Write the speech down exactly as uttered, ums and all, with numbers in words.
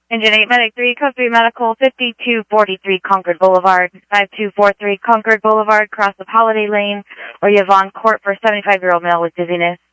Engine eight, Medic three, Code three Medical, fifty-two forty-three Concord Boulevard, five two four three Concord Boulevard, cross of Holiday Lane, or Yvonne Court for seventy-five-year-old male with dizziness.